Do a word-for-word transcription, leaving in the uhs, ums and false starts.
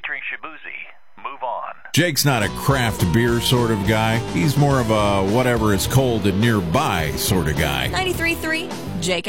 featuring Shibuzi. Move on. Jake's not a craft beer sort of guy. He's more of a whatever is cold and nearby sort of guy. ninety-three point three Jake